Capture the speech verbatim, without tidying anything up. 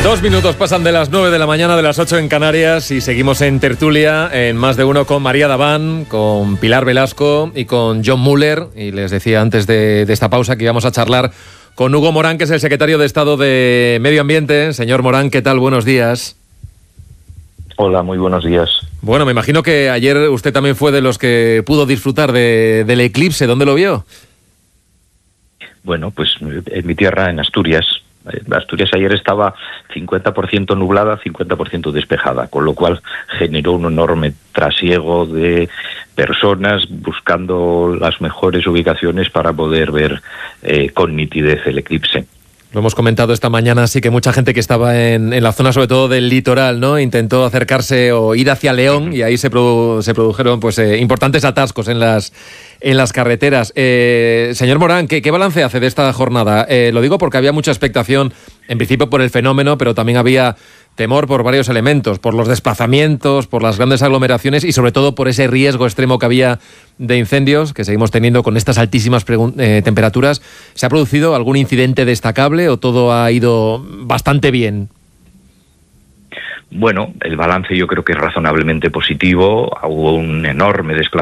Dos minutos pasan de las nueve de la mañana, de las ocho en Canarias, y seguimos en tertulia, en Más de Uno, con María Daván, con Pilar Velasco y con John Muller. Y les decía antes de, de esta pausa que íbamos a charlar con Hugo Morán, que es el secretario de Estado de Medio Ambiente. Señor Morán, ¿qué tal? Buenos días. Hola, muy buenos días. Bueno, me imagino que ayer usted también fue de los que pudo disfrutar de, del eclipse. ¿Dónde lo vio? Bueno, pues en mi tierra, en Asturias. Asturias ayer estaba cincuenta por ciento nublada, cincuenta por ciento despejada, con lo cual generó un enorme trasiego de personas buscando las mejores ubicaciones para poder ver eh, con nitidez el eclipse. Lo hemos comentado esta mañana, sí, que mucha gente que estaba en, en la zona, sobre todo del litoral, ¿no?, intentó acercarse o ir hacia León, y ahí se, produ- se produjeron pues eh, importantes atascos en las en las carreteras. Eh, señor Morán, ¿qué, qué balance hace de esta jornada? Eh, lo digo porque había mucha expectación, en principio por el fenómeno, pero también había temor por varios elementos, por los desplazamientos, por las grandes aglomeraciones y sobre todo por ese riesgo extremo que había de incendios que seguimos teniendo con estas altísimas pregun- eh, temperaturas. ¿Se ha producido algún incidente destacable o todo ha ido bastante bien? Bueno, el balance yo creo que es razonablemente positivo. Hubo un enorme desplazamiento